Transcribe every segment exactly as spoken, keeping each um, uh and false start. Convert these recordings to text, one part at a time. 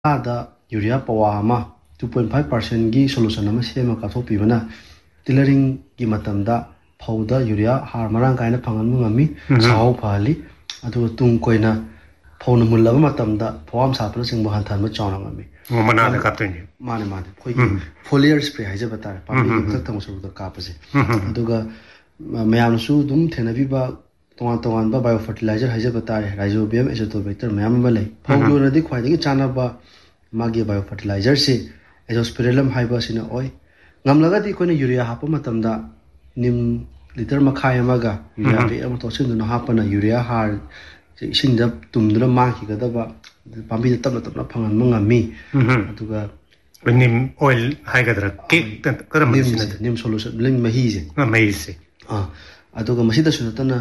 ada urea pawama two point five percent gi solution ama sema ka thopi bana tillering gi matamda phauda urea har marang kaina phangan ngami chau phali adu tung koina phone mulaba matamda phawam sapra sing bahan than ma chawna ngami mana na kapteni mane mane khoi foliar spray haje batar pambi gi tak tang su da kapase aduga mayam su dum thenabi ba tongan tongan ba bio fertilizer haje batar rhizobium azotobacter mayam ma lei phawlo na di khwai gi chana ba magi bio fertilizer se azospirillum haiba sina oi ngamlaga di koina urea hapa matamda nim liter makhai amaga urea be am to sin no hapa na urea har sing da tumdra ma ki ga da ba pambi da tabla tabla phangan mangami aduga nim oil hai ga dra ke karam sina nim solution lim mahi je mahi se ah aduga masida sunatana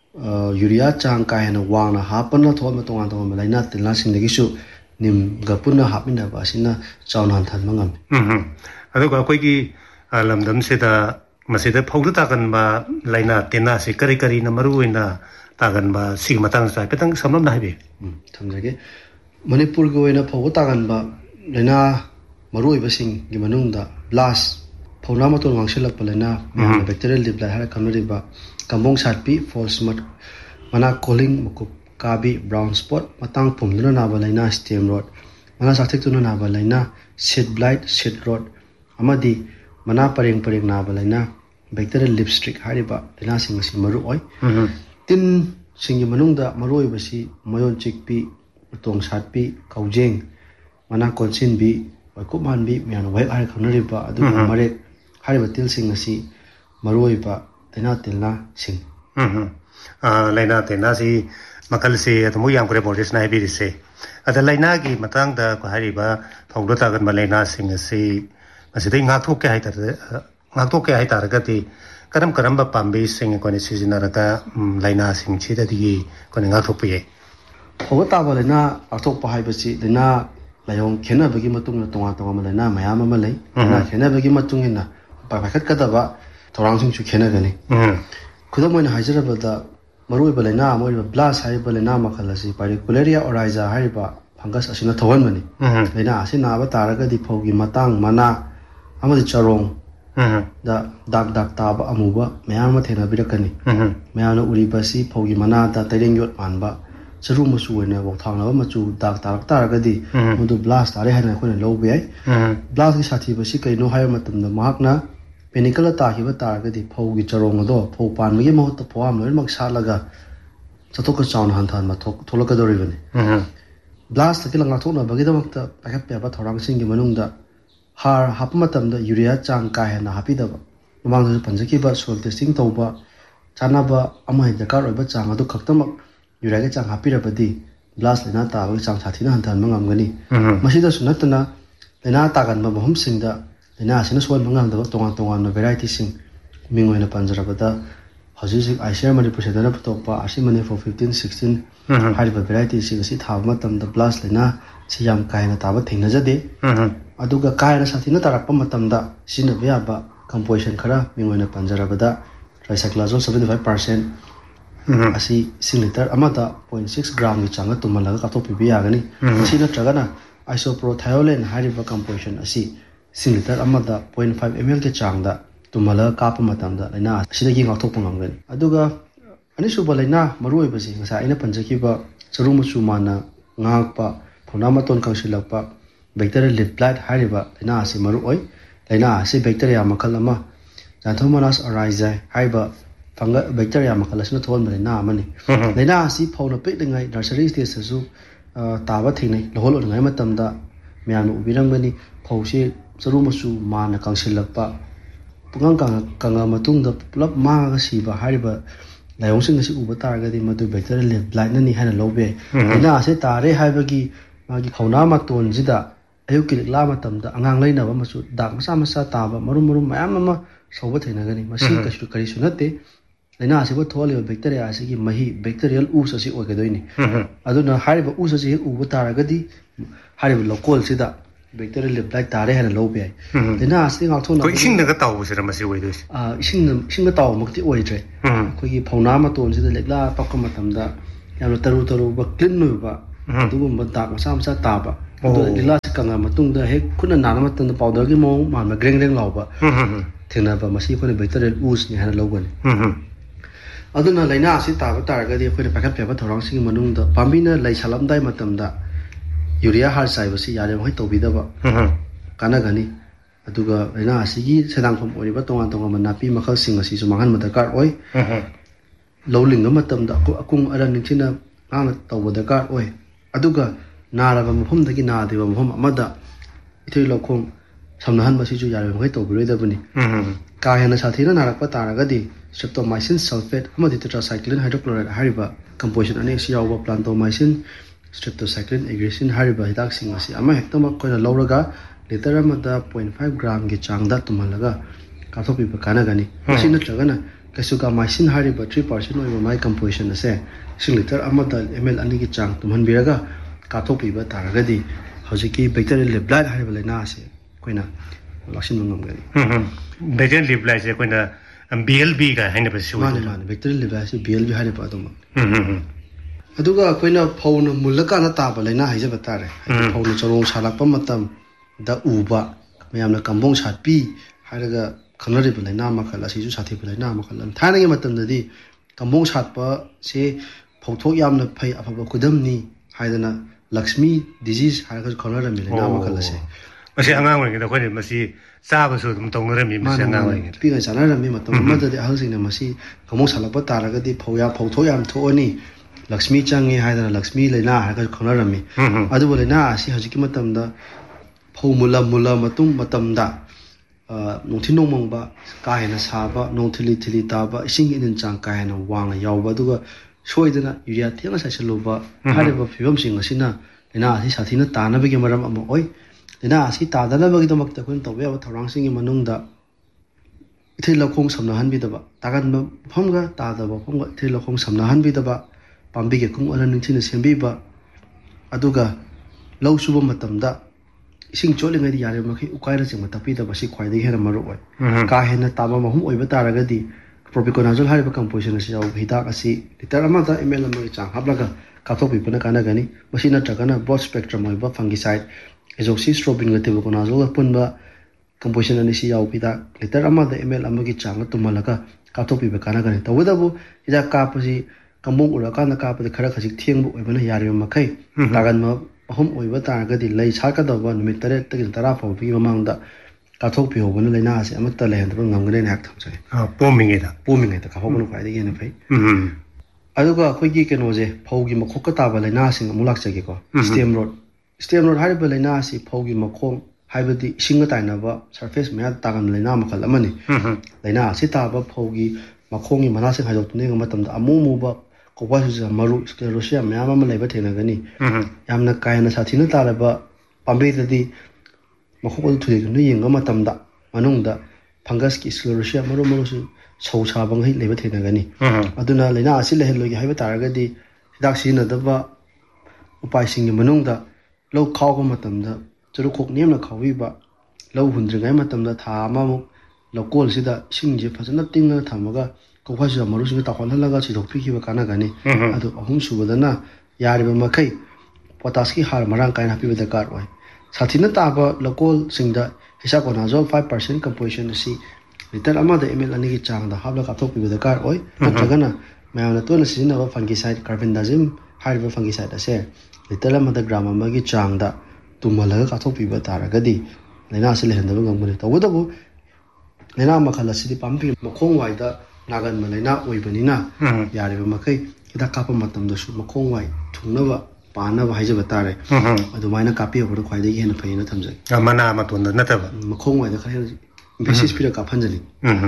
urea chang kai na wang na hapa na thoma tongan tongan laina tilna sing dagi su nim gapuna hapinda ba sina chawnan than mangam hm aduga koi gi lamdam se da masida phawdu ta kan ba laina tena se kari kari na maru ina ta kan ba sig matang sa petang samlam na habi thamjage manipur go ina phawdu ta kan ba laina maru iba sing gi manung da blast phawna ma ton wangsilak palena bacterial leaf lai hara kamri ba kambong satpi false mat mana calling mukup kabi brown spot matang pumduna na ba laina stem rot mana sathik tuna na ba laina seed blight seed rot amadi mana pareng pareng na ba laina bacterial lipstick hariba laina sing si maru oi tin singi manungda maru oi basi mayon chikpi tong satpi kaujeng mana konsin bi waikuman bi mian wai har khamnari ba adu mare hariba til sing asi maru oi ba laina tilna sing hm ah laina tena si makal se atmu yang kore bordes na bi se ada laina gi matang da ko hariba phawdo ta gan laina sing se masidi nga thok ke hai tar nga thok ke hai tar ga ti karam karam ba pambe sing ko ni season ra ta laina sing chi da di ko ni nga thok pe phawdo ta ba laina athok pa hai ba chi laina layong khena bagi matung na tonga tonga laina mayam ma lei na khena bagi matung ina pa pa khat ka da ba thorang sing chu khena gani khudam moina hajara ba da maroi ba laina moi ba blast hai ba laina makhala si paricular oryza hai ba fungus asina thowan mani laina asina ba taraga di phogi matang mana amadi charong da dak dak ta ba amuba mayam ma thena birakani mayam na uri ba si phogi mana da taireng yot man ba charu masu wena wa thang na ba machu dak tarak taraga di mudu blast tare hai na khone lo be ai blast ki sathi ba si kai no hai matam da mahak na penicle ta hi ba taraga di phogi charong do pho pan mi mo to phawam loi mak sa laga chatok ka chawn han than ma thok tholaka dori bani blast ki langa thok na bagi da makta pakap pe ba thorang sing gi manung da har hap matam da urea chang ka he na hapi da ba mang da panjaki ba soil testing to ba chana ba amai da kar ba chang adu khaktamak urea ga chang hapi ra ba di blast lena ta ba chang sathi na han than mangam gani masida sunatna lena ta gan ba bahum sing da lena asina soil mangam da tonga tonga na variety sing mingoi na panjara ba da hajisik aisha mari pusedana putokpa asimani for fifteen sixteen hariba variety sing si thaw matam da blast lena siyam kaina ta ba thingna jade aduga kaina sathina tarakpa matam da sina bya ba composition khara mingoi na panjara ba da tricyclazole seventy-five percent asi singliter amata zero point six gram ni changa tumalaga ka topi bi agani sina tragana isoprothiolen hariba composition asi singliter amata zero point five milliliter ke changda tumala kapa matam da laina sidagi ngauthok pangam gan aduga ani suba laina maroi basi ngasa ina panjaki ba charu muchu mana ngakpa phonama ton kangsilakpa bacterial leaf blight hariba laina asi maroi laina asi bacteria makal ama xanthomonas oryzae haiba fungus bacteria makal asna thon laina amani laina asi phawna pe dengai nursery stage su taba thinai lohol ngai matam da myam ubirang bani phawse charu muchu mana kangsilakpa pungang kang kanga matung da pulap ma ga siba hariba layong sing si uba tar ga di madu bacterial leaf blight nani hana lobe ina ase tare haiba gi magi khawna ma ton jida ayuk ki la matam da angang leina ba masu dak masa masa ta ba marum marum mayam ma soba thaina gani masi ka shu kari sunate laina ase ba thole bacteria ase gi mahi bacterial us ase o ga doini aduna hariba us ase uba tar ga di hariba local sida bacterial leaf blight tare hana lobe ai laina ase ngak thona ko ising na ga taw sira masi wei dos ah ising ising ga taw makti oi tre ko gi phawna ma ton sida lekla pakka matam da yamna taru taru ba clean no ba du ba dak masa masa ta ba ꯑꯗꯨ ꯂꯤꯂꯥꯁꯤ ꯀꯪꯉ ꯃꯇꯨꯡꯗ ꯍꯦꯛ ꯈꯨꯠꯅ ꯅꯥꯟꯕ ꯃꯇꯝꯗ ꯄꯥꯎꯗꯔꯒꯤ ꯃꯑꯣꯡ ꯃꯥꯟꯕ ꯒ꯭ꯔꯦꯡ ꯒ꯭ꯔꯦꯡ ꯂꯥꯎꯕ ꯊꯦꯡꯅꯕ ꯃꯁꯤ ꯑꯩꯈꯣꯏꯅ ꯕꯦꯛꯇꯔꯤꯌꯦꯜ ꯎꯁꯅꯤ ꯍꯥꯏꯅ ꯂꯧꯒꯅꯤ ꯑꯗꯨꯅ ꯂꯩꯅꯥ ꯑꯁꯤ ꯇꯥꯕ ꯇꯥꯔꯒꯗꯤ ꯑꯩꯈꯣꯏꯅ ꯄꯥꯏꯈꯠꯄ ꯌꯥꯕ ꯊꯧꯔꯥꯡꯁꯤꯡꯒꯤ ꯃꯅꯨꯡꯗ ꯄꯥꯝꯕꯤꯅ ꯂꯩ ꯁꯥꯠꯂꯝꯗꯥꯏ ꯃꯇꯝꯗ ꯌꯨꯔꯤꯌꯥ ꯍꯥꯔ ꯆꯥꯏꯕꯁꯤ ꯌꯥꯔꯤꯕꯃꯈꯩ ꯇꯧꯕꯤꯗꯕ ꯀꯥꯟꯅꯒꯅꯤ ꯑꯗꯨꯒ ꯂꯩꯅꯥ ꯑꯁꯤꯒꯤ ꯁꯦꯟꯗꯥꯡꯐꯝ ꯑꯣꯏꯔꯤꯕ ꯇꯣꯉꯥꯟ ꯇꯣꯉꯥꯟꯕ ꯅꯥꯄꯤ ꯃꯈꯜꯁꯤꯡ ꯑꯁꯤꯁꯨ ꯃꯥꯡꯍꯟꯕ ꯗꯔꯀꯥꯔ ꯑꯣꯏ ꯂꯧ ꯂꯤꯡꯕ ꯃꯇꯝꯗ ꯑꯀꯨꯡ ꯑꯔꯟ ꯅꯤꯡꯊꯤꯅ ꯉꯥꯛꯅ ꯇꯧꯕ ꯗꯔꯀꯥꯔ ꯑꯣꯏ ꯑꯗꯨꯒ ꯅꯥꯔꯕ ꯃꯐꯝꯗꯒꯤ ꯅꯥꯗ꯭ꯔꯤꯕ ꯃꯐꯝ ꯑꯃꯗ ꯏꯊꯩ ꯂꯧꯈꯣꯡ ꯁꯝꯅꯍꯟꯕꯁꯤꯁꯨ ꯌꯥꯔꯤꯕꯃꯈꯩ ꯇꯧꯕꯤꯔꯣꯏꯗꯕꯅꯤ ꯀꯥ ꯍꯦꯟꯅ ꯁꯥꯊꯤꯅ ꯅꯥꯔꯛꯄ ꯇꯥꯔꯒꯗꯤ ꯁ꯭ꯇ꯭ꯔꯦꯞꯇꯣꯃꯥꯏꯁꯤꯟ ꯁꯜꯐꯦꯠ ꯑꯃꯗꯤ ꯇꯦꯇ꯭ꯔꯥꯁꯥꯏꯀ꯭ꯂꯤꯟ ꯍꯥꯏꯗ꯭ꯔꯣꯀ꯭ꯂꯣꯔꯥꯏꯗ ꯍꯥꯏꯔꯤꯕ ꯀꯝꯄꯣꯖꯤꯁꯟ ꯑꯅꯤ ꯑꯁꯤ ꯌꯥꯎꯕ ꯄ꯭ꯂꯥꯟꯇꯣꯃꯥꯏꯁꯤꯟ ꯁ꯭ꯇ꯭ꯔꯦꯞꯇꯣꯁꯥꯏꯀ꯭ꯂꯤꯟ ꯑꯦꯒ꯭ꯔꯦꯁꯤꯟ ꯍꯥꯏꯔꯤꯕ ꯍꯤꯗꯥꯛꯁꯤꯡ ꯑꯁꯤ ꯑꯃꯍꯦꯛꯇꯃꯛ ꯑꯩꯈꯣꯏꯅ ꯂꯧꯔꯒ ꯂꯤꯇꯔ ꯑꯃꯗ ꯄꯣꯏꯟ ꯐꯥꯏꯚ ꯒ꯭ꯔꯥꯝꯒꯤ ꯆꯥꯡꯗ ꯇꯨꯝꯍꯜꯂꯒ ꯀꯥꯞꯊꯣꯛꯄꯤꯕ ꯀꯥꯟꯅꯒꯅꯤ ꯃꯁꯤ ꯅꯠꯇ꯭ꯔꯒꯅ ꯀꯦꯁꯨꯒꯥꯃꯥꯏꯁꯤꯟ ꯍꯥꯏꯔꯤꯕ ꯊ꯭ꯔꯤ ꯄꯥꯔꯁꯦꯟ ꯑꯣꯏꯕ ꯃꯥꯏ ꯀꯝꯄꯣꯖꯤꯁꯟ ꯑꯁꯦ ꯏꯁꯤꯡ ꯂꯤꯇꯔ ꯑꯃꯗ ꯑꯦꯝ ꯑꯦꯜ ꯑꯅꯤꯒꯤ ꯆꯥꯡ ꯇꯨꯝꯍꯟꯕꯤꯔꯒ ꯀꯥꯞꯊꯣꯛꯄꯤꯕ ꯇꯥꯔꯒꯗꯤ ꯍꯧꯖꯤꯛꯀꯤ ꯕꯦꯛꯇꯔꯤꯌꯦꯜ ꯂꯤꯞ ꯕ꯭ꯂꯥꯏꯠ ꯍꯥꯏꯔꯤꯕ ꯂꯩꯅꯥ ꯑꯁꯤ ꯑꯩꯈꯣꯏꯅ ꯂꯥꯛꯁꯤꯟꯕ ꯉꯝꯒꯅꯤ ꯕꯦꯛꯇꯔꯤꯌꯦꯜ ꯂꯤꯞ ꯕ꯭ꯂꯥꯏꯠꯁꯦ ꯑꯩꯈꯣꯏꯅ ꯕꯤ ꯑꯦꯜ ꯕꯤꯒ ꯍꯥꯏꯅꯕꯁꯤ ꯃꯥꯅꯤ ꯃꯥꯅꯤ ꯕꯦꯛꯇꯔꯤꯌꯦꯜ ꯂꯤꯞ ꯕ꯭ꯂꯥꯏꯠꯁꯤ ꯕꯤ ꯑꯦꯜ ꯕꯤ ꯍꯥꯏꯔꯤꯕ ꯑꯗꯨꯃꯛ ꯑꯗꯨꯒ ꯑꯩꯈꯣꯏꯅ ꯐꯧꯅ ꯃꯨꯜꯂꯀꯥꯟꯗ ꯇꯥꯕ ꯂꯩꯅꯥ ꯍꯥꯏꯖꯕ ꯇꯥꯔꯦ ꯍꯥꯏꯗꯤ ꯐꯧꯅ ꯆꯔꯣꯡ ꯁꯥꯠꯂꯛꯄ ꯃꯇꯝꯗ ꯎꯕ ꯃꯌꯥꯝꯅ ꯀꯝꯕꯣꯡ ꯁꯥꯠꯄꯤ ꯍꯥꯏꯔꯒ ꯈꯪꯅꯔꯤꯕ ꯂꯩꯅꯥ ꯃꯈꯜ ꯑꯁꯤꯁꯨ ꯁꯥꯊꯤꯕ ꯂꯩꯅꯥ ꯃꯈꯜ ꯑꯃ ꯊꯥꯏꯅꯒꯤ ꯃꯇꯝꯗꯗꯤ ꯀꯝꯕꯣꯡ ꯁꯥꯠꯄꯁꯦ ꯐꯧꯊꯣꯛ ꯌꯥꯝꯅ ꯐꯩ ꯑꯐꯕ ꯈꯨꯗꯝꯅꯤ ꯍꯥꯏꯗꯅ ꯂꯛꯁꯃꯤ ꯗꯤꯖꯤꯖ ꯍꯥꯏꯔꯒꯁꯨ ꯈꯪꯅꯔꯝꯃꯤ ꯂꯩꯅꯥ ꯃꯈꯜ ꯑꯁꯦ ꯃꯁꯤ ꯑꯉꯥꯡ ꯑꯣꯏꯔꯤꯉꯩꯗ ꯑꯩꯈꯣꯏꯅ ꯃꯁꯤ ꯆꯥꯕꯁꯨ ꯑꯗꯨꯝ ꯇꯧꯅꯔꯝꯃꯤ ꯃꯁꯤ ꯑꯉꯥꯡ ꯑꯣꯏꯔꯤꯉꯩꯗ ꯄꯤꯛꯅ ꯆꯥꯅꯔꯝꯃꯤ ꯃꯇꯝ ꯑꯃꯗꯗꯤ ꯑꯍꯜꯁꯤꯡꯅ ꯃꯁꯤ ꯀꯝꯕꯣꯡ ꯁꯥꯠꯂꯛꯄ ꯇꯥꯔꯒꯗꯤ ꯐꯧ ꯐꯧꯊꯣꯛ ꯌꯥꯝ ꯊꯣꯛꯑꯅꯤ ꯂꯛꯁꯃꯤ ꯆꯪꯉꯤ ꯍꯥꯏꯗꯅ ꯂꯛꯁꯃꯤ ꯂꯩꯅꯥ ꯍꯥꯏꯔꯒꯁꯨ ꯈꯪꯅꯔꯝꯃꯤ ꯑꯗꯨꯕꯨ ꯂꯩꯅꯥ ꯑꯁꯤ ꯍꯧꯖꯤꯛꯀꯤ ꯃꯇꯝꯗ ꯐꯧ ꯃꯨꯜꯂ ꯃꯨꯜꯂ ꯃꯇꯨꯡ ꯃꯇꯝꯗ ꯅꯨꯡꯊꯤ ꯅꯣꯡꯃꯪꯕ ꯀꯥ ꯍꯦꯟꯅ ꯁꯥꯕ ꯅꯣꯡ ꯊꯤꯂꯤ ꯊꯤꯂꯤ ꯇꯥꯕ ꯏꯁꯤꯡ ꯏꯅꯤꯟ ꯆꯥꯡ ꯀꯥ ꯍꯦꯟꯅ ꯋꯥꯡꯅ ꯌꯥꯎꯕ ꯑꯗꯨꯒ ꯁꯣꯏꯗꯅ ꯌꯨꯔꯤꯌꯥ ꯊꯦꯡꯅ ꯆꯥꯏꯁꯤꯜꯂꯨꯕ ꯍꯥꯏꯔꯤꯕ ꯐꯤꯕꯝꯁꯤꯡ ꯑꯁꯤꯅ ꯂꯩꯅꯥ ꯑꯁꯤ ꯁꯥꯊꯤꯅ ꯇꯥꯅꯕꯒꯤ ꯃꯔꯝ ꯑꯃ ꯑꯣꯏ ꯂꯩꯅꯥ ꯑꯁꯤ ꯇꯥꯗꯅꯕꯒꯤꯗꯃꯛꯇ ꯑꯩꯈꯣꯏꯅ ꯇꯧꯕ ꯌꯥꯕ ꯊꯧꯔꯥꯡꯁꯤꯡꯒꯤ ꯃꯅꯨꯡꯗ ꯏꯊꯩ ꯂꯧꯈꯣꯡ ꯁꯝꯅꯍꯟꯕꯤꯗꯕ ꯇꯥꯒꯟꯕ ꯃꯐꯝꯒ ꯇꯥꯗꯕ ꯃꯐꯝꯒ ꯏꯊꯩ ꯂꯧꯈꯣꯡ ꯁꯝꯅꯍꯟꯕꯤꯗꯕ ꯄꯥꯝꯕꯤꯒꯤ ꯑꯀꯨꯡ ꯑꯔꯟ ꯅꯤꯡꯊꯤꯅ ꯁꯦꯝꯕꯤꯕ ꯑꯗꯨꯒ ꯂꯧ ꯁꯨꯕ ꯃꯇꯝꯗ ꯏꯁꯤꯡ ꯆꯣꯠꯂꯤꯉꯩꯗ ꯌꯥꯔꯤꯕꯃꯈꯩ ꯎꯀꯥꯏꯅꯆꯤꯡꯕ ꯇꯛꯄꯤꯗꯕ ꯑꯁꯤ ꯈ꯭ꯋꯥꯏꯗꯒꯤ ꯍꯦꯟꯅ ꯃꯔꯨ ꯑꯣꯏ ꯀꯥ ꯍꯦꯟꯅ ꯇꯥꯕ ꯃꯐꯝ ꯑꯣꯏꯕ ꯇꯥꯔꯒꯗꯤ ꯄ꯭ꯔꯣꯄꯤꯀꯣꯅꯥꯖꯣꯜ ꯍꯥꯏꯔꯤꯕ ꯀꯝꯄꯣꯖꯤꯁꯟ ꯑꯁꯤ ꯌꯥꯎꯕ ꯍꯤꯗꯥꯛ ꯑꯁꯤ ꯂꯤꯇꯔ ꯑꯃꯗ ꯑꯦꯝ ꯑꯦꯜ ꯑꯃꯒꯤ ꯆꯥꯡ ꯍꯥꯞꯂꯒ ꯀꯥꯞꯊꯣꯛꯄꯤꯕꯅ ꯀꯥꯟꯅꯒꯅꯤ ꯃꯁꯤ ꯅꯠꯇ꯭ꯔꯒꯅ ꯕ꯭ꯔꯣꯗ ꯁ꯭ꯄꯦꯛꯇ꯭ꯔꯝ ꯑꯣꯏꯕ ꯐꯪꯒꯤꯁꯥꯏꯠ ꯑꯦꯖꯣꯛꯁꯤꯁꯇ꯭ꯔꯣꯕꯤꯟꯒ ꯇꯤꯕꯨꯀꯣꯅꯥꯖꯣꯜꯒ ꯄꯨꯟꯕ ꯀꯝꯄꯣꯖꯤꯁꯟ ꯑꯅꯤꯁꯤ ꯌꯥꯎꯕ ꯍꯤꯗꯥꯛ ꯂꯤꯇꯔ ꯑꯃꯗ ꯑꯦꯝ ꯑꯦꯜ ꯑꯃꯒꯤ ꯆꯥꯡꯗ ꯇꯨꯝꯍꯜꯂꯒ ꯀꯥꯞꯊꯣꯛꯄꯤꯕ ꯀꯥꯟꯅꯒꯅꯤ ꯇꯧꯕꯇꯕꯨ ꯍꯤꯗꯥꯛ ꯀꯥꯞꯄꯁꯤ ꯀꯝꯕꯣꯡ ꯎꯔꯛꯀꯥꯟꯗ ꯀꯥꯞꯄꯗꯤ ꯈꯔ ꯈꯖꯤꯛ ꯊꯦꯡꯕ ꯑꯣꯏꯕꯅ ꯌꯥꯔꯤꯕ ꯃꯈꯩ ꯇꯥꯒꯟꯕ ꯃꯐꯝ ꯑꯣꯏꯕ ꯇꯥꯔꯒꯗꯤ ꯂꯩ ꯁꯥꯠꯀꯗꯧꯕ ꯅꯨꯃꯤꯠ ꯇꯔꯦꯠꯇꯒꯤ ꯇꯔꯥ ꯐꯥꯎꯕꯒꯤ ꯃꯃꯥꯡꯗ ꯀꯥꯞꯊꯣꯛꯄꯤꯍꯧꯕꯅ ꯂꯩꯅꯥ ꯑꯁꯤ ꯑꯃꯠꯇ ꯂꯩꯍꯟꯗꯕ ꯉꯝꯒꯅꯤ ꯍꯥꯏꯅ ꯊꯝꯖꯒꯦ ꯄꯣꯝꯃꯤꯉꯩꯗ ꯄꯣꯝꯃꯤꯉꯩꯗ ꯀꯥꯞꯍꯧꯕꯅ ꯈ꯭ꯋꯥꯏꯗꯒꯤ ꯍꯦꯟꯅ ꯐꯩ ꯑꯗꯨꯒ ꯑꯩꯈꯣꯏꯒꯤ ꯀꯩꯅꯣꯁꯦ ꯐꯧꯒꯤ ꯃꯈꯣꯛꯀ ꯇꯥꯕ ꯂꯩꯅꯥꯁꯤꯡ ꯑꯃꯨꯛ ꯂꯥꯛꯆꯒꯦꯀꯣ ꯁ꯭ꯇꯦꯝ ꯔꯣꯠ ꯁ꯭ꯇꯦꯝ ꯔꯣꯠ ꯍꯥꯏꯔꯤꯕ ꯂꯩꯅꯥ ꯑꯁꯤ ꯐꯧꯒꯤ ꯃꯈꯣꯡ ꯍꯥꯏꯕꯗꯤ ꯏꯁꯤꯡꯒ ꯇꯥꯏꯅꯕ ꯁꯔꯐꯦꯁ ꯃꯌꯥꯗ ꯇꯥꯒꯟꯕ ꯂꯩꯅꯥ ꯃꯈꯜ ꯑꯃꯅꯤ ꯂꯩꯅꯥ ꯑꯁꯤ ꯇꯥꯕ ꯐꯧꯒꯤ ꯃꯈꯣꯡꯒꯤ ꯃꯅꯥꯁꯤꯡ ꯍꯥꯏꯗꯣꯛꯇꯨꯅ ꯌꯦꯡꯕ ꯃꯇꯝꯗ ꯑꯃꯨ ꯑꯃꯨꯕ ꯀꯣꯛꯄꯥꯏ ꯁꯨꯖ ꯃꯔꯨ ꯁ꯭ꯀꯂꯦꯔꯣꯁꯤꯌꯥ ꯃꯌꯥꯝ ꯑꯃ ꯂꯩꯕ ꯊꯦꯡꯅꯒꯅꯤ ꯌꯥꯝꯅ ꯀꯥ ꯍꯦꯟꯅ ꯁꯥꯊꯤꯅ ꯇꯥꯔꯕ ꯄꯥꯝꯕꯤꯗꯗꯤ ꯃꯈꯣꯛ ꯑꯗꯨ ꯊꯨꯗꯦꯛꯇꯨꯅ ꯌꯦꯡꯕ ꯃꯇꯝꯗ ꯃꯅꯨꯡꯗ ꯐꯪꯒꯁꯀꯤ ꯁ꯭ꯀꯂꯦꯔꯣꯁꯤꯌꯥ ꯃꯔꯨ ꯃꯔꯨꯁꯨ ꯁꯧ ꯁꯥꯕꯉꯩ ꯂꯩꯕ ꯊꯦꯡꯅꯒꯅꯤ ꯑꯗꯨꯅ ꯂꯩꯅꯥ ꯑꯁꯤ ꯂꯩꯍꯜꯂꯣꯏꯒꯦ ꯍꯥꯏꯕ ꯇꯥꯔꯒꯗꯤ ꯍꯤꯗꯥꯛ ꯁꯤꯖꯤꯟꯅꯗꯕ ꯎꯄꯥꯏꯁꯤꯡꯒꯤ ꯃꯅꯨꯡꯗ ꯂꯧ ꯈꯥꯎꯕ ꯃꯇꯝꯗ ꯆꯨꯔꯨꯈꯣꯛ ꯅꯦꯝꯅ ꯈꯥꯎꯕꯤꯕ ꯂꯧ ꯍꯨꯟꯗ꯭ꯔꯤꯉꯩ ꯃꯇꯝꯗ ꯊꯥ ꯑꯃꯃꯨꯛ ꯂꯧꯀꯣꯜꯁꯤꯗ ꯏꯁꯤꯡꯁꯦ ꯐꯖꯅ ꯇꯤꯡꯉꯒ ꯊꯝꯃꯒ ꯀꯣꯛꯐꯥꯏꯁꯨ ꯃꯔꯨꯁꯤꯡꯒ ꯇꯥꯎꯍꯜꯍꯜꯂꯒ ꯁꯤꯗꯣꯛꯄꯤꯈꯤꯕ ꯀꯥꯟꯅꯒꯅꯤ ꯑꯗꯨ ꯑꯍꯨꯝ ꯁꯨꯕꯗꯅ ꯌꯥꯔꯤꯕ ꯃꯈꯩ ꯄꯣꯇꯥꯁꯀꯤ ꯍꯥꯔ ꯃꯔꯥꯡ ꯀꯥꯏꯅ ꯍꯥꯞꯄꯤꯕ ꯗꯔꯀꯥꯔ ꯑꯣꯏ ꯁꯥꯊꯤꯅ ꯇꯥꯕ ꯂꯧꯀꯣꯜꯁꯤꯡꯗ ꯍꯦꯛꯁꯥꯀꯣꯅꯥꯖꯣꯜ ꯐꯥꯏꯚ ꯄꯥꯔꯁꯦꯟ ꯀꯝꯄꯣꯖꯤꯁꯟ ꯑꯁꯤ ꯂꯤꯇꯔ ꯑꯃꯗ ꯑꯦꯝ ꯑꯦꯜ ꯑꯅꯤꯒꯤ ꯆꯥꯡꯗ ꯍꯥꯞꯂꯒ ꯀꯥꯞꯊꯣꯛꯄꯤꯕ ꯗꯔꯀꯥꯔ ꯑꯣꯏ ꯅꯠꯇ꯭ꯔꯒꯅ ꯃꯌꯥꯝꯅ ꯇꯣꯏꯅ ꯁꯤꯖꯤꯟꯅꯕ ꯐꯪꯒꯤꯁꯥꯏꯠ ꯀꯥꯔꯕꯦꯟꯗꯥꯖꯤꯝ ꯍꯥꯏꯔꯤꯕ ꯐꯪꯒꯤꯁꯥꯏꯠ ꯑꯁꯦ ꯂꯤꯇꯔ ꯑꯃꯗ ꯒ꯭ꯔꯥꯝ ꯑꯃꯒꯤ ꯆꯥꯡꯗ ꯇꯨꯝꯍꯜꯂꯒ ꯀꯥꯞꯊꯣꯛꯄꯤꯕ ꯇꯥꯔꯒꯗꯤ ꯂꯩꯅꯥ ꯑꯁꯤ ꯂꯩꯍꯟꯗꯕ ꯉꯝꯒꯅꯤ ꯇꯧꯕꯇꯕꯨ ꯂꯩꯅꯥ ꯃꯈꯜ ꯑꯁꯤꯗꯤ ꯄꯥꯝꯕꯤ ꯃꯈꯣꯡ ꯋꯥꯏꯗ ꯅꯥꯒꯟꯕ ꯂꯩꯅꯥ ꯑꯣꯏꯕꯅꯤꯅ ꯌꯥꯔꯤꯕ ꯃꯈꯩ ꯍꯤꯗꯥꯛ ꯀꯥꯞꯄ ꯃꯇꯝꯗꯁꯨ ꯃꯈꯣꯡ ꯋꯥꯏ ꯊꯨꯡꯅꯕ ꯄꯥꯅꯕ ꯍꯥꯏꯖꯕ ꯇꯥꯔꯦ ꯑꯗꯨꯃꯥꯏꯅ ꯀꯥꯞꯄꯤꯍꯧꯕꯅ ꯈ꯭ꯋꯥꯏꯗꯒꯤ ꯍꯦꯟꯅ ꯐꯩꯅ ꯊꯝꯖꯒꯦ ꯃꯅꯥ ꯃꯇꯣꯟꯗ ꯅꯠꯇꯕ ꯃꯈꯣꯡ ꯋꯥꯏꯗ ꯈꯔ ꯍꯦꯟꯅ ꯏꯝꯐꯦꯁꯤꯁ ꯄꯤꯔꯒ ꯀꯥꯞꯍꯟꯖꯅꯤꯡꯉꯤ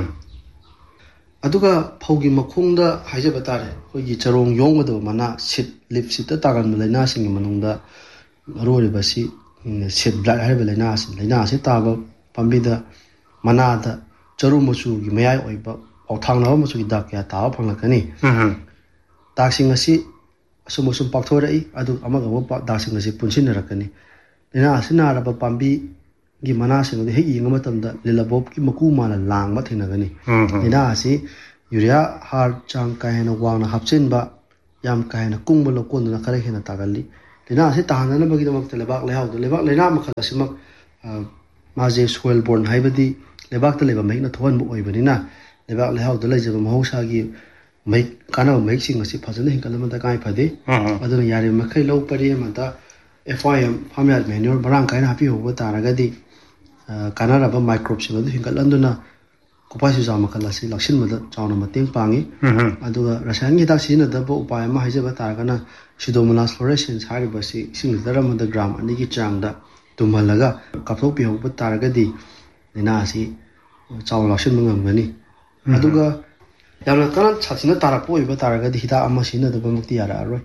ꯑꯗꯨꯒ ꯐꯧꯒꯤ ꯃꯈꯣꯡꯗ ꯍꯥꯏꯖꯕ ꯇꯥꯔꯦ ꯑꯩꯈꯣꯏꯒꯤ ꯆꯔꯣꯡ ꯌꯣꯝꯒꯗꯕ ꯃꯅꯥ ꯁꯤꯠ ꯂꯤꯞ ꯁꯤꯠꯇ ꯇꯥꯒꯟꯕ ꯂꯩꯅꯥꯁꯤꯡꯒꯤ ꯃꯅꯨꯡꯗ ꯃꯔꯨꯑꯣꯏꯔꯤꯕꯁꯤ ꯁꯤꯠ ꯕ꯭ꯂꯥꯏꯠ ꯍꯥꯏꯔꯤꯕ ꯂꯩꯅꯥ ꯑꯁꯤ ꯂꯩꯅꯥ ꯑꯁꯤ ꯇꯥꯕ ꯄꯥꯝꯕꯤꯗ ꯃꯅꯥꯗ ꯆꯔꯨ ꯃꯆꯨꯒꯤ ꯃꯌꯥꯏ ꯑꯣꯏꯕ ꯄꯥꯎꯊꯥꯡꯅꯕ ꯃꯆꯨꯒꯤ ꯗꯥꯛ ꯀꯌꯥ ꯇꯥꯕ ꯐꯪꯂꯛꯀꯅꯤ ꯗꯥꯛꯁꯤꯡ ꯑꯁꯤ ꯑꯁꯨꯝ ꯑꯁꯨꯝ ꯄꯥꯛꯊꯣꯔꯛꯏ ꯑꯗꯨꯒ ꯑꯃꯒ ꯑꯃꯒ ꯗꯥꯛꯁꯤꯡ ꯑꯁꯤ ꯄꯨꯟꯁꯤꯟꯅꯔꯛꯀꯅꯤ ꯂꯩꯅꯥ ꯑꯁꯤ ꯅꯥꯔꯕ ꯄꯥꯝꯕꯤꯒꯤ ꯃꯅꯥꯁꯤꯡ ꯑꯗꯨ ꯍꯦꯛ ꯌꯦꯡꯕ ꯃꯇꯝꯗ ꯂꯤꯂꯕꯣꯞꯀꯤ ꯃꯀꯨ ꯃꯥꯅ ꯂꯥꯡꯕ ꯊꯦꯡꯅꯒꯅꯤ ꯂꯩꯅꯥ ꯑꯁꯤ ꯌꯨꯔꯤꯌꯥ ꯍꯥꯔ ꯆꯥꯡ ꯀꯥ ꯍꯦꯟꯅ ꯋꯥꯡꯅ ꯍꯥꯞꯆꯤꯟꯕ ꯌꯥꯝ ꯀꯥ ꯍꯦꯟꯅ ꯀꯨꯡꯕ ꯂꯧꯀꯣꯟꯗꯨꯅ ꯈꯔ ꯍꯦꯟꯅ ꯇꯥꯒꯜꯂꯤ laina ase tahananabagi damakta lebak lehauda lebak laina makhal asimak maje soil borne haibadi lebak ta leba maikna thohan bu oibanina lebak lehauda lejaba mahosagi maik kana maik sing asi phajana hinkalamada kai phade aduna yare makhai lau pari amada F I M farmyard manure barang kaina hapi hoba taragadi kana raba microbes badu hinkalanduna kupai su jama kala si laksin mada chawna mateng pangi aduga rasayan gi daksi na dabo upaya ma haijaba taragana Pseudomonas fluorescens hariba si sing litara mada gram ani gi changda tumhalaga kapthok pi hoba taragadi lina si chaw laksin mangam aduga yamna kana chatsina tarakpo iba taragadi hida amma sina dabo mukti yara aroi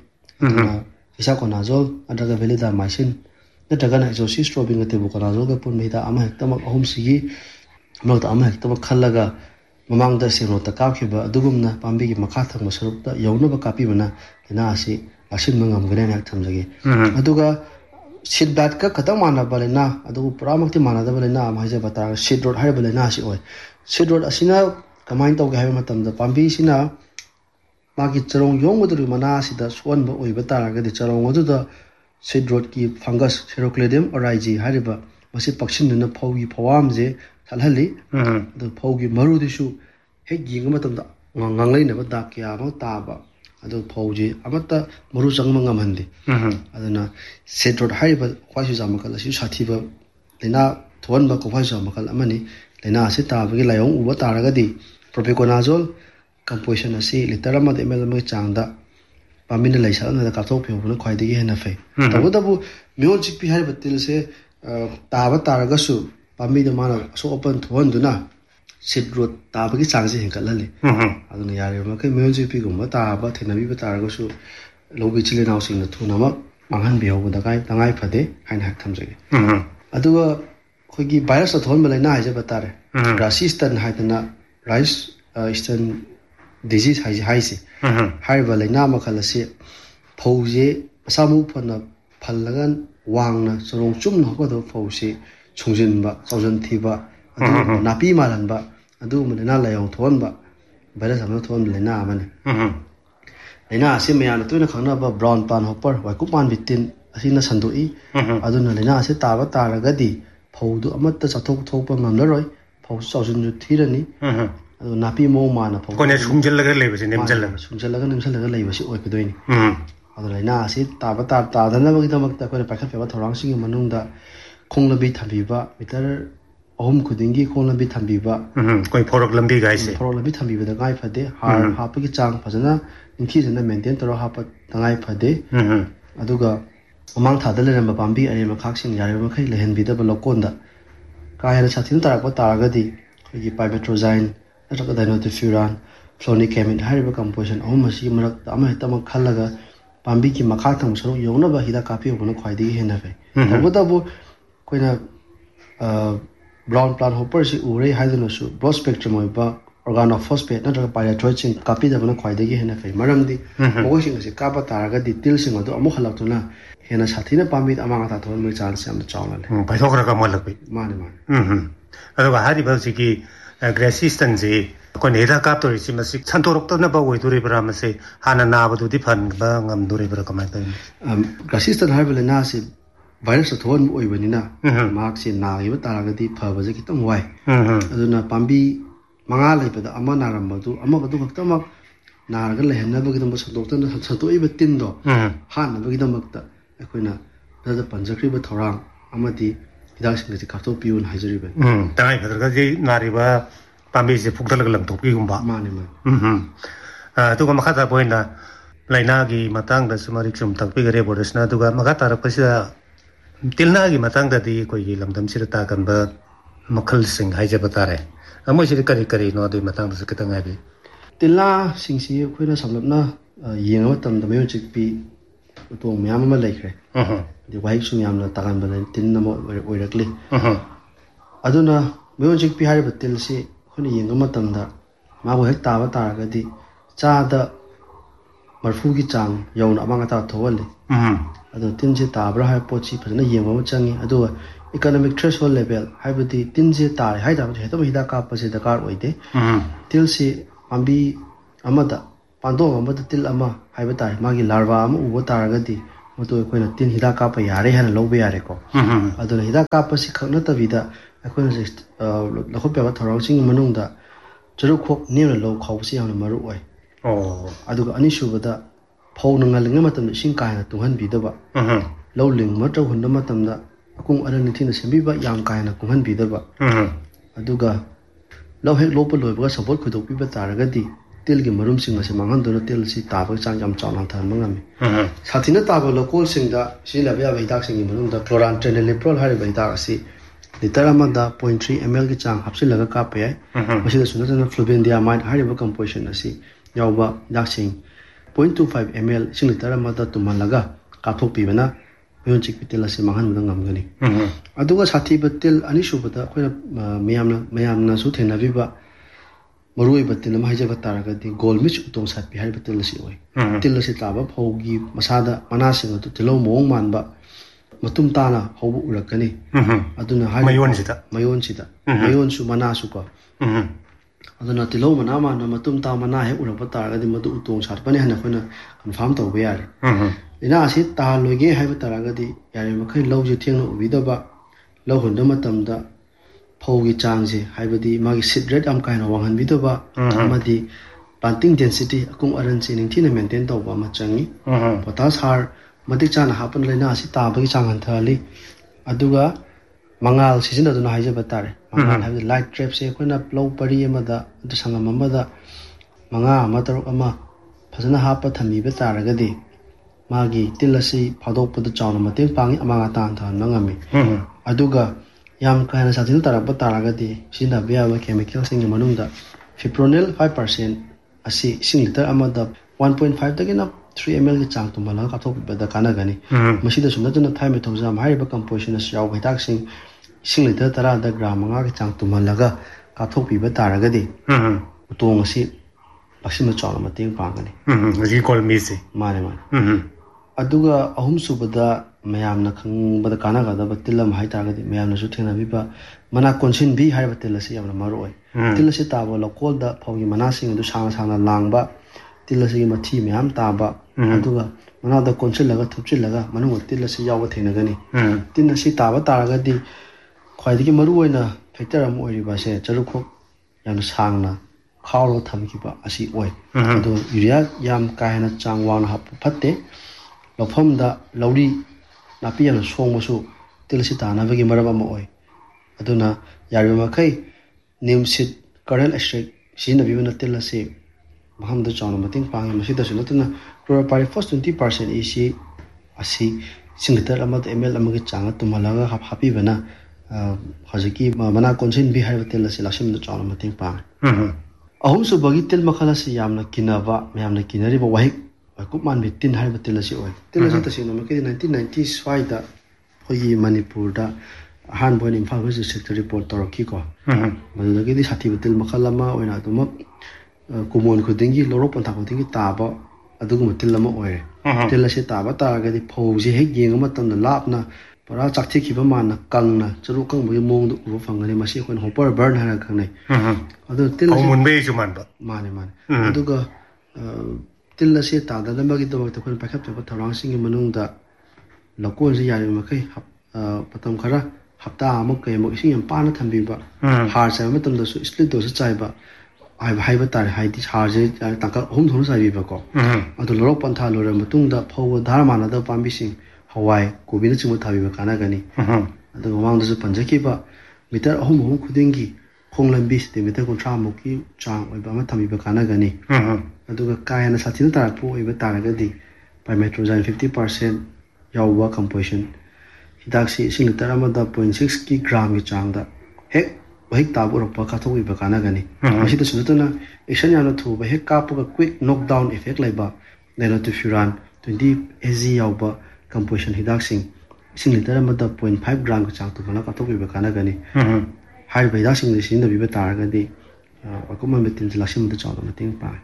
isaconazole adaga velidamycin nataga isocistrobin ate buconazole ga pun hida amma hektamak ahum sigi amagta amma hektamak khallaga mamangda sirota kapkhiba adugumna pambigi makha thangma sarupta yawnaba kapibana lina asi asin mangam gren hek thamjage aduga seedbat ka khatang mana balena adugu puramukti mana da balena am haje bata seed rod hai balena asi oi seed rod asina kamain tawge hai matamda pambi sina magi charong yongudru mana sida suanba oiba taragadi charong oduda seed rod ki fungus Serocledium origi hariba masi paksinna phawgi phawamje thalhali adu phawgi marudisu hek yinga matamda nganglai na ba kya ma taba adu phawji amata maru changma ngamhandi aduna seed rod hariba khwaisu jamakal asi sathiba lena thonba khwaisu jamakal amani lena ase tabagi layong uba taragadi propiconazole composition asi litera ma ml ma changda pamina laisa na ka thok pheu na khwaidigi hena fe tabu tabu music pi har batil se taba taragasu pami da mana so open thon duna sit road tabagi changse hinkalale aduna yare ma kai music pi gumba taba thenabi ba taragasu lobi chile naw sing na thuna ma manghan bi hobu da kai tangai phade hain hak thamjage aduga khogi virus thon ma laina haje batare resistant haidana rice eastern disease hai hai se hai ba laina makhala se phause asamu phana phallagan wangna sorong chumna ko do phause chungjin ba chawjan thiba adu napi malan ba adu mena layong thon ba virus amna thon laina amane laina ase mayana toina khana ba brown pan hopper wa ku pan bitin asina sandoi aduna laina ase taba taragadi phaudu amatta chathok thokpa ngamlaroi phau chawjin ju thirani adu napi mo mana phau kone sungjallaga leibase nemjallaga sungjallaga nemjallaga leibase oipadoini adu laina ase taba tar tadana bagi damakta kone pakhat peba thorang sing manungda khonglabi thambiba meter ahum khudingi khonglabi thambiba koi forok lambi gaise forok lambi thambiba da gai phade har hapagi chang phajana inthi jana maintain toro hapa tangai phade aduga amang thadale ramba pambi ani makhaksing yare makhai lehenbi da balokonda kaayana chathin tarakpa taragadi khogi pymetrozine nataga dinotefuran flonicamin hariba composition ahum masi marak ama hitama khallaga pambi ki makha thang saru yongna ba hida kapi obuna khwaidi hena fe tabu tabu koina brown plant hopper si ure haiduna su broad spectrum oiba organophosphate nataga pyrethroid kapi da bana khwaidi hena fe maramdi mogo sing se kapa taragadi til sing adu amu khalaktuna hena sathina pambi amanga ta thon me chance am chawla le bai thokra ka malak mane mane mhm aduga hari ba si ki resistance ji ko neda kap to isi masi chantorok to na ba woi duri bra mase hana na ba du di phan ba ngam duri bra kamai ta um resistant harbal na si virus thon oi banina mark si na gi ba taragadi phaba je kitang wai aduna pambi manga leibada ama naram badu ama badu khakta mak narga lehenna ba gidam sadokta na satoi ba tin do han ba gidam makta akoina da panjakri ba thorang amadi hidak sing ji kapto piun haijari ba um tangai phadra ji nari ba pambi je phukdal galam thokpi gumba mane ma mhm a to ma khata poina laina gi matang da sumari chum takpi gare bodesna to ga maga tar pasida tilna gi matang da di koi gi lamdam sirta kan ba makhal sing haija batare amo sir kari kari no di matang da kitang ai bi tilna sing si khoina samlapna yenga tam da mayo chikpi to myam ma laikre mhm di wai sum yam na tagan ban tin na mo oirakli mhm aduna mayo chikpi har batil si khoni yenga ma tam da ma bo hek ta ba ta ga di cha da marfu gi chang yauna amanga ta thowale mhm adu tin je ta bra ha pochi phana yenga ma changi adu economic threshold level haibati tin je ta hai da je to hida ka pa se dakar oide mhm til si ambi amada pando amada til ama haibata magi larva am ubo taragadi ꯃꯗꯨ ꯑꯩꯈꯣꯏꯅ ꯇꯤꯟ ꯍꯤꯗꯥꯛ ꯀꯥꯞꯄ ꯌꯥꯔꯦ ꯍꯥꯏꯅ ꯂꯧꯕ ꯌꯥꯔꯦꯀꯣ ꯑꯗꯨꯅ ꯍꯤꯗꯥꯛ ꯀꯥꯞꯄꯁꯤ ꯈꯛ ꯅꯠꯇꯕꯤꯗ ꯑꯩꯈꯣꯏꯅ ꯂꯧꯈꯠꯄ ꯌꯥꯕ ꯊꯧꯔꯥꯡꯁꯤꯡꯒꯤ ꯃꯅꯨꯡꯗ ꯆꯔꯨꯈꯣꯛ ꯅꯦꯝꯅ ꯂꯧ ꯈꯥꯎꯕꯁꯤ ꯌꯥꯝꯅ ꯃꯔꯨ ꯑꯣꯏ ꯑꯗꯨꯒ ꯑꯅꯤꯁꯨꯕꯗ ꯐꯧꯅ ꯉꯜꯂꯤꯉꯩ ꯃꯇꯝꯗ ꯏꯁꯤꯡ ꯀꯥ ꯍꯦꯟꯅ ꯇꯨꯡꯍꯟꯕꯤꯗꯕ ꯂꯧ ꯂꯤꯡꯕ ꯅꯠꯇ꯭ꯔꯒ ꯍꯨꯟꯕ ꯃꯇꯝꯗ ꯑꯀꯨꯡ ꯑꯔꯟ ꯅꯤꯡꯊꯤꯅ ꯁꯦꯝꯕꯤꯕ ꯌꯥꯝ ꯀꯥ ꯍꯦꯟꯅ ꯀꯨꯡꯍꯟꯕꯤꯗꯕ ꯑꯗꯨꯒ ꯂꯧ ꯍꯦꯛ ꯂꯣꯛꯄ ꯂꯣꯏꯕꯒ ꯁꯄꯣꯔꯠ ꯈꯣꯏꯗꯣꯛꯄꯤꯕ ꯇꯥꯔꯒꯗꯤ ꯇꯤꯜꯒꯤ ꯃꯔꯨꯝꯁꯤꯡ ꯑꯁꯤ ꯃꯥꯡꯍꯟꯗꯨꯅ ꯇꯤꯜ ꯑꯁꯤ ꯇꯥꯕꯒꯤ ꯆꯥꯡ ꯌꯥꯝ ꯆꯥꯎꯅ ꯍꯟꯊꯍꯟꯕ ꯉꯝꯃꯤ ꯁꯥꯊꯤꯅ ꯇꯥꯕ ꯂꯧꯀꯣꯜꯁꯤꯡꯗ ꯁꯤꯖꯤꯟꯅꯕ ꯌꯥꯕ ꯍꯤꯗꯥꯛꯁꯤꯡꯒꯤ ꯃꯅꯨꯡꯗ ꯀ꯭ꯂꯣꯔꯥꯟꯇ꯭ꯔꯦꯅꯤꯂꯤꯄ꯭ꯔꯣꯜ ꯍꯥꯏꯔꯤꯕ ꯍꯤꯗꯥꯛ ꯑꯁꯤ ꯂꯤꯇꯔ ꯑꯃꯗ ꯄꯣꯏꯟ ꯊ꯭ꯔꯤ ꯑꯦꯝ ꯑꯦꯜꯒꯤ ꯆꯥꯡ ꯍꯥꯞꯆꯤꯜꯂꯒ ꯀꯥꯞꯄ ꯌꯥꯏ ꯃꯁꯤꯗꯁꯨ ꯅꯠꯇꯅ ꯐ꯭ꯂꯨꯕꯦꯟꯗꯤꯌꯥꯃꯥꯏꯠ ꯍꯥꯏꯔꯤꯕ ꯀꯝꯄꯣꯖꯤꯁꯟ ꯑꯁꯤ ꯌꯥꯎꯕ ꯍꯤꯗꯥꯛꯁꯤꯡ point two five M L ꯏꯁꯤꯡ ꯂꯤꯇꯔ ꯑꯃꯗ ꯇꯨꯝꯍꯜꯂꯒ ꯀꯥꯞꯊꯣꯛꯄꯤꯕꯅ ꯃꯤꯑꯣꯟ ꯆꯤꯛꯄꯤ ꯇꯤꯜ ꯑꯁꯤ ꯃꯥꯡꯍꯟꯕꯗ ꯉꯝꯒꯅꯤ ꯑꯗꯨꯒ ꯁꯥꯊꯤꯕ ꯇꯤꯜ ꯑꯅꯤꯁꯨꯕꯗ ꯑꯩꯈꯣꯏꯅ ꯃꯌꯥꯝꯅ ꯃꯌꯥꯝꯅꯁꯨ ꯊꯦꯡꯅꯕꯤꯕ ꯃꯔꯨꯑꯣꯏꯕ ꯇꯤꯜ ꯑꯃ ꯍꯥꯏꯖꯕ ꯇꯥꯔꯒꯗꯤ ꯒꯣꯜ ꯃꯤꯆ ꯎꯇꯣꯡ ꯁꯥꯠꯄꯤ ꯍꯥꯏꯔꯤꯕ ꯇꯤꯜ ꯑꯁꯤ ꯑꯣꯏ ꯇꯤꯜ ꯑꯁꯤ ꯇꯥꯕ ꯐꯧꯒꯤ ꯃꯁꯥꯗ ꯃꯅꯥꯁꯤꯡ ꯑꯗꯨ ꯇꯤꯜꯍꯧ ꯃꯑꯣꯡ ꯃꯥꯟꯕ ꯃꯇꯨꯝ ꯇꯥꯅ ꯍꯧꯕ ꯎꯔꯛꯀꯅꯤ ꯑꯗꯨꯅ ꯃꯌꯣꯟꯁꯤꯗ ꯃꯌꯣꯟꯁꯤꯗ ꯃꯌꯣꯟꯁꯨ ꯃꯅꯥꯁꯨ ꯀꯣ ꯑꯗꯨꯅ ꯇꯤꯜꯍꯧ ꯃꯅꯥ ꯃꯥꯟꯕ ꯃꯇꯨꯝ ꯇꯥ ꯃꯅꯥ ꯍꯦꯛ ꯎꯔꯛꯄ ꯇꯥꯔꯒꯗꯤ ꯃꯗꯨ ꯎꯇꯣꯡ ꯁꯥꯠꯄꯅꯤ ꯍꯥꯏꯅ ꯑꯩꯈꯣꯏꯅ ꯀꯟꯐꯥꯔꯝ ꯇꯧꯕ ꯌꯥꯔꯦ ꯂꯥꯏꯅꯥ ꯑꯁꯤ ꯇꯥꯍꯜꯂꯣꯏꯒꯦ ꯍꯥꯏꯕ ꯇꯥꯔꯒꯗꯤ ꯌꯥꯔꯤꯕꯃꯈꯩ ꯂꯧꯁꯤ ꯊꯦꯡꯅ ꯎꯕꯤꯗꯕ ꯂꯧ ꯍꯨꯟꯕ ꯃꯇꯝꯗ ꯐꯧꯒꯤ ꯆꯥꯡꯁꯦ ꯍꯥꯏꯕꯗꯤ ꯃꯥꯒꯤ ꯁꯤꯠ ꯔꯦꯠ ꯌꯥꯝ ꯀꯥ ꯍꯦꯟꯅ ꯋꯥꯡꯍꯟꯕꯤꯗꯕ ꯑꯃꯗꯤ ꯄ꯭ꯂꯥꯟꯇꯤꯡ ꯗꯦꯟꯁꯤꯇꯤ ꯑꯀꯨꯡ ꯑꯔꯟꯁꯤ ꯅꯤꯡꯊꯤꯅ ꯃꯦꯟꯇꯦꯟ ꯇꯧꯕ ꯑꯃ ꯆꯪꯉꯤ ꯄꯣꯇꯥꯁ ꯍꯥꯔ ꯃꯇꯤꯛ ꯆꯥꯅ ꯍꯥꯞꯄꯅ ꯂꯥꯏꯅꯥ ꯑꯁꯤ ꯇꯥꯕꯒꯤ ꯆꯥꯡ ꯍꯟꯊꯍꯜꯂꯤ ꯑꯗꯨꯒ ꯃꯉꯥꯜ ꯁꯤꯖꯤꯟꯅꯗꯨꯅ ꯍꯥꯏꯖꯕ ꯇꯥꯔꯦ ꯃꯉꯥꯜ ꯍꯥꯏꯕꯗꯤ ꯂꯥꯏꯠ ꯇ꯭ꯔꯦꯞꯁꯦ ꯑꯩꯈꯣꯏꯅ ꯂꯧ ꯄꯔꯤ ꯑꯃꯗ ꯁꯪꯒꯝ ꯑꯃꯗ ꯃꯉꯥ ꯑꯃ ꯇꯔꯨꯛ ꯑꯃ ꯐꯖꯅ ꯍꯥꯞꯄ ꯊꯝꯕꯤꯕ ꯇꯥꯔꯒꯗꯤ ꯃꯥꯒꯤ ꯇꯤꯜ ꯑꯁꯤ ꯐꯥꯗꯣꯛꯄꯗ ꯆꯥꯎꯅ ꯃꯇꯦꯡ ꯄꯥꯡꯉꯤ ꯑꯃꯥꯡ ꯑꯇꯥ ꯍꯟꯊꯍꯟꯕ ꯉꯝꯃꯤ ꯑꯗꯨꯒ ꯌꯥꯝ ꯀꯥ ꯍꯦꯟꯅ ꯁꯥꯊꯤꯅ ꯇꯥꯔꯛꯄ ꯇꯥꯔꯒꯗꯤ ꯁꯤꯖꯤꯟꯅꯕ ꯌꯥꯕ ꯀꯦꯃꯤꯀꯦꯜꯁꯤꯡꯒꯤ ꯃꯅꯨꯡꯗ ꯐꯤꯄ꯭ꯔꯣꯅꯦꯜ ꯐꯥꯏꯚ ꯄꯥꯔꯁꯦꯟ ꯑꯁꯤ ꯏꯁꯤꯡ ꯂꯤꯇꯔ ꯑꯃꯗ ꯋꯥꯟ ꯄꯣꯏꯟ ꯐꯥꯏꯚꯇꯒꯤꯅ ꯊ꯭ꯔꯤ ꯑꯦꯝ ꯑꯦꯜꯒꯤ ꯆꯥꯡ ꯇꯨꯝꯍꯜꯂꯒ ꯀꯥꯞꯊꯣꯛꯄꯤꯕꯗ ꯀꯥꯟꯅꯒꯅꯤ ꯃꯁꯤꯗꯁꯨ ꯅꯠꯇꯅ ꯊꯥꯏꯃꯦꯊꯣꯛꯖꯥꯝ ꯍꯥꯏꯔꯤꯕ ꯀꯝꯄꯣꯖꯤꯁꯟ ꯑꯁꯤ ꯌꯥꯎꯕ ꯍꯤꯗꯥꯛꯁꯤꯡ ꯏꯁꯤꯡ ꯂꯤꯇꯔ ꯇꯔꯥꯗ ꯒ꯭ꯔꯥꯝ ꯃꯉꯥꯒꯤ ꯆꯥꯡ ꯇꯨꯝꯍꯜꯂꯒ ꯀꯥꯞꯊꯣꯛꯄꯤꯕ ꯇꯥꯔꯒꯗꯤ ꯎꯇꯣꯡ ꯑꯁꯤ ꯂꯥꯛꯁꯤꯟꯕ ꯆꯥꯎꯅ ꯃꯇꯦꯡ ꯄꯥꯡꯒꯅꯤ ꯍꯧꯖꯤꯛ ꯀꯣꯜꯃꯤꯁꯤ ꯃꯥꯅꯦ ꯃꯥꯅꯦ ꯑꯗꯨꯒ ꯑꯍꯨꯝꯁꯨꯕꯗ ꯃꯌꯥꯝꯅ ꯈꯪꯕꯗ ꯀꯥꯟꯅꯒꯗꯕ ꯇꯤꯜ ꯑꯃ ꯍꯥꯏꯇꯥꯔꯒꯗꯤ ꯃꯌꯥꯝꯅꯁꯨ ꯊꯦꯡꯅꯕꯤꯕ ꯃꯅꯥ ꯀꯣꯟꯁꯤꯟꯕꯤ ꯍꯥꯏꯔꯤꯕ ꯇꯤꯜ ꯑꯁꯤ ꯌꯥꯝꯅ ꯃꯔꯨ ꯑꯣꯏ ꯇꯤꯜ ꯑꯁꯤ ꯇꯥꯕ ꯂꯧꯀꯣꯜꯗ ꯐꯧꯒꯤ ꯃꯅꯥꯁꯤꯡ ꯑꯗꯨ ꯁꯥꯡꯅ ꯁꯥꯡꯅ ꯂꯥꯡꯕ ꯇꯤꯜ ꯑꯁꯤꯒꯤ ꯃꯊꯤ ꯃꯌꯥꯝ ꯇꯥꯕ ꯑꯗꯨꯒ ꯃꯅꯥꯗ ꯀꯣꯟꯁꯤꯜꯂꯒ ꯊꯨꯞꯆꯤꯜꯂꯒ ꯃꯅꯨꯡꯗ ꯇꯤꯜ ꯑꯁꯤ ꯌꯥꯎꯕ ꯊꯦꯡꯅꯒꯅꯤ ꯇꯤꯟ ꯑꯁꯤ ꯇꯥꯕ ꯇꯥꯔꯒꯗꯤ ꯈ꯭ꯋꯥꯏꯗꯒꯤ ꯃꯔꯨꯑꯣꯏꯅ ꯐꯦꯛꯇꯔ ꯑꯃ ꯑꯣꯏꯔꯤꯕ ꯑꯁꯦ ꯆꯔꯨꯈꯣꯛ ꯌꯥꯝꯅ ꯁꯥꯡꯅ ꯈꯥꯎꯔꯒ ꯊꯝꯈꯤꯕ ꯑꯁꯤ ꯑꯣꯏ ꯑꯗꯨꯒ ꯌꯨꯔꯤꯌꯥ ꯌꯥꯝ ꯀꯥ ꯍꯦꯟꯅ ꯆꯥꯡ ꯋꯥꯡꯅ ꯍꯥꯞꯄ ꯐꯠꯇꯦ ꯂꯧꯐꯝꯗ ꯂꯧꯔꯤ ꯅꯥꯄꯤ ꯌꯥꯝꯅ ꯁꯣꯡꯕꯁꯨ ꯇꯤꯜ ꯑꯁꯤ ꯇꯥꯅꯕꯒꯤ ꯃꯔꯝ ꯑꯃ ꯑꯣꯏ ꯑꯗꯨꯅ ꯌꯥꯔꯤꯕ ꯃꯈꯩ ꯅꯤꯝꯁꯤꯠ ꯀꯔꯅꯦꯜ ꯑꯦꯛꯁꯇ꯭ꯔꯦꯛ ꯁꯤꯖꯤꯟꯅꯕꯤꯕꯅ ꯇꯤꯜ ꯑꯁꯤ ꯃꯐꯝꯗ ꯆꯥꯎꯅ ꯃꯇꯦꯡ ꯄꯥꯡꯉꯤ ꯃꯁꯤꯗꯁꯨ ꯅꯠꯇꯅ ꯀ꯭ꯂꯣꯔꯣꯄꯥꯏꯔꯤꯐꯣꯁ ꯇ꯭ꯋꯦꯟꯇꯤ ꯄꯥꯔꯁꯦꯟ ꯏꯁꯤ ꯑꯁꯤ ꯏꯁꯤꯡ ꯂꯤꯇꯔ ꯑꯃꯗ ꯑꯦꯝ ꯑꯦꯜ ꯑꯃꯒꯤ ꯆꯥꯡꯗ ꯇꯨꯝꯍꯜꯂꯒ ꯍꯥꯞꯄꯤꯕꯅ ꯍꯧꯖꯤꯛꯀꯤ ꯃꯅꯥ ꯀꯣꯟꯁꯤꯟꯕꯤ ꯍꯥꯏꯔꯤꯕ ꯇꯤꯜ ꯑꯁꯤ ꯂꯥꯛꯁꯤꯟꯕꯗ ꯆꯥꯎꯅ ꯃꯇꯦꯡ ꯄꯥꯡꯉꯤ ꯑꯍꯨꯝꯁꯨꯕꯒꯤ ꯇꯤꯜ ꯃꯈꯜ ꯑꯁꯤ ꯌꯥꯝꯅ ꯀꯤꯅꯕ ꯃꯌꯥꯝꯅ ꯀꯤꯅꯔꯤꯕ ꯋꯥꯍꯤꯛ ꯋꯥꯏꯀꯨꯞ ꯃꯥꯟꯕꯤ ꯇꯤꯟ ꯍꯥꯏꯔꯤꯕ ꯇꯤꯜ ꯑꯁꯤ ꯑꯣꯏ ꯇꯤꯜ ꯑꯁꯤ ꯇꯁꯦꯡꯅꯃꯛꯀꯤꯗꯤ ꯅꯥꯏꯟꯇꯤꯟ ꯅꯥꯏꯟꯇꯤ ꯁ꯭ꯋꯥꯏꯗ ꯑꯩꯈꯣꯏꯒꯤ ꯃꯅꯤꯄꯨꯔꯗ ꯑꯍꯥꯟꯕ ꯑꯣꯏꯅ ꯏꯝꯐꯥꯜ ꯋꯦꯁ ꯗꯤꯁꯇ꯭ꯔꯤꯛꯇ ꯔꯤꯄꯣꯔꯠ ꯇꯧꯔꯛꯈꯤꯀꯣ ꯃꯗꯨꯗꯒꯤꯗꯤ ꯁꯥꯊꯤꯕ ꯇꯤꯜ ꯃꯈꯜ ꯑꯃ ꯑꯣꯏꯅ ꯑꯗꯨꯃꯛ ꯀꯨꯃꯣꯟ ꯈꯨꯗꯤꯡꯒꯤ ꯂꯧꯔꯣꯛ ꯄꯟꯊꯥ ꯈꯨꯗꯤꯡꯒꯤ ꯇꯥꯕ ꯑꯗꯨꯒꯨꯝꯕ ꯇꯤꯜ ꯑꯃ ꯑꯣꯏꯔꯦ ꯇꯤꯜ ꯑꯁꯤ ꯇꯥꯕ ꯇꯥꯔꯒꯗꯤ ꯐꯧꯁꯤ ꯍꯦꯛ ꯌꯦꯡꯕ ꯃꯇꯝꯗ ꯂꯥꯞꯅ ꯄꯨꯔꯥ ꯆꯥꯛꯊꯦꯛꯈꯤꯕ ꯃꯥꯟꯅ ꯀꯪꯅ ꯆꯔꯨ ꯀꯪꯕꯒꯤ ꯃꯑꯣꯡꯗ ꯎꯕ ꯐꯪꯒꯅꯤ ꯃꯁꯤ ꯑꯩꯈꯣꯏꯅ ꯍꯣꯄꯔ ꯕꯔꯟ ꯍꯥꯏꯔꯒ ꯈꯪꯅꯩ ꯑꯗꯨ ꯇꯤꯜ ꯑꯁꯤ ꯃꯨꯟꯕꯩꯁꯨ ꯃꯥꯟꯕ ꯃꯥꯅꯦ ꯃꯥꯅꯦ ꯑꯗꯨꯒ ꯇꯤꯜ ꯑꯁꯤ ꯇꯥꯗꯅꯕꯒꯤꯗꯃꯛꯇ ꯑꯩꯈꯣꯏꯅ ꯄꯥꯏꯈꯠꯆꯕ ꯊꯧꯔꯥꯡꯁꯤꯡꯒꯤ ꯃꯅꯨꯡꯗ ꯂꯧꯀꯣꯟꯁꯤ ꯌꯥꯔꯤꯕ ꯃꯈꯩ ꯃꯇꯝ ꯈꯔ ꯍꯞꯇꯥ ꯑꯃꯨꯛ ꯀꯩꯃꯨꯛ ꯏꯁꯤꯡ ꯌꯥꯝ ꯄꯥꯅ ꯊꯝꯕꯤꯕ ꯍꯥꯔ ꯆꯥꯏꯕ ꯃꯇꯝꯗꯁꯨ ꯁ꯭ꯄ꯭ꯂꯤꯠ ꯗꯣꯁ ꯆꯥꯏꯕ ꯍꯥꯏꯕ ꯍꯥꯏꯕ ꯇꯥꯔꯦ ꯍꯥꯏꯗꯤ ꯍꯥꯔꯁꯦ ꯇꯥꯡꯀꯛ ꯑꯍꯨꯝ ꯊꯣꯛꯅ ꯆꯥꯏꯕꯤꯕꯀꯣ ꯑꯗꯨ ꯂꯧꯔꯣꯛ ꯄꯟꯊꯥ ꯂꯣꯏꯔꯕ ꯃꯇꯨꯡꯗ ꯐꯧꯕ ꯙꯥꯔ ꯃꯥꯟꯅꯗꯕ ꯄꯥꯝꯕꯤꯁꯤꯡ ꯍꯋꯥꯏ ꯀꯣꯕꯤꯅꯆꯤꯡꯕ ꯊꯥꯕꯤꯕ ꯀꯥꯟꯅꯒꯅꯤ ꯑꯗꯨꯒ ꯃꯃꯥꯡꯗꯁꯨ ꯄꯟꯖꯈꯤꯕ ꯃꯤꯇꯔ ꯑꯍꯨꯝ ꯑꯍꯨꯝ ꯈꯨꯗꯤꯡꯒꯤ ꯈꯣꯡ ꯂꯝꯕꯤ ꯁꯦꯟꯇꯤꯃꯤꯇꯔ ꯀꯨꯟꯊ꯭ꯔꯥꯃꯨꯛꯀꯤ ꯆꯥꯡ ꯑꯣꯏꯕ ꯑꯃ ꯊꯝꯕꯤꯕ ꯀꯥꯟꯅꯒꯅꯤ ꯑꯗꯨꯒ ꯀꯥ ꯍꯦꯟꯅ ꯁꯥꯊꯤꯅ ꯇꯥꯔꯛꯄ ꯑꯣꯏꯕ ꯇꯥꯔꯒꯗꯤ ꯄꯥꯏꯃꯦꯇ꯭ꯔꯣꯖꯥꯏꯟ ꯐꯤꯐꯇꯤ ꯄꯥꯔꯁꯦꯟ ꯌꯥꯎꯕ ꯀꯝꯄꯣꯖꯤꯁꯟ ꯍꯤꯗꯥꯛꯁꯤ ꯏꯁꯤꯡ ꯂꯤꯇꯔ ꯑꯃꯗ ꯄꯣꯏꯟ ꯁꯤꯛꯁꯀꯤ ꯒ꯭ꯔꯥꯝꯒꯤ ꯆꯥꯡꯗ ꯍꯦꯛ ꯋꯥꯍꯤꯛ ꯇꯥꯕ ꯎꯔꯛꯄ ꯀꯥꯞꯊꯣꯛꯄꯤꯕ ꯀꯥꯟꯅꯒꯅꯤ ꯃꯁꯤꯗꯁꯨ ꯅꯠꯇꯅ ꯑꯦꯛꯁꯟ ꯌꯥꯝꯅ ꯊꯨꯕ ꯍꯦꯛ ꯀꯥꯞꯄꯒ ꯀ꯭ꯋꯤꯛ ꯅꯣꯛꯗꯥꯎꯟ ꯏꯐꯦꯛ ꯂꯩꯕ ꯗꯥꯏꯅꯣꯇꯤꯐ꯭ꯌꯨꯔꯥꯟ ꯇ꯭ꯋꯦꯟꯇꯤ ꯑꯦꯁ ꯖꯤ ꯌꯥꯎꯕ ꯀꯝꯄꯣꯖꯤꯁꯟ ꯍꯤꯗꯥꯛꯁꯤꯡ ꯏꯁꯤꯡ ꯂꯤꯇꯔ ꯑꯃꯗ ꯄꯣꯏꯟ ꯐꯥꯏꯚ ꯒ꯭ꯔꯥꯝꯒꯤ ꯆꯥꯡ ꯇꯨꯝꯍꯜꯂꯒ ꯀꯥꯞꯊꯣꯛꯄꯤꯕ ꯀꯥꯟꯅꯒꯅꯤ ꯍꯥꯏꯔꯤꯕ ꯍꯤꯗꯥꯛꯁꯤꯡꯁꯤ ꯁꯤꯖꯤꯟꯅꯕꯤꯕ ꯇꯥꯔꯒꯗꯤ ꯋꯥꯏꯀꯨꯞ ꯃꯥꯟꯕꯤ ꯇꯤꯟꯁꯤ ꯂꯥꯛꯁꯤꯟꯕꯗ ꯆꯥꯎꯅ ꯃꯇꯦꯡ ꯄꯥꯡꯉꯤ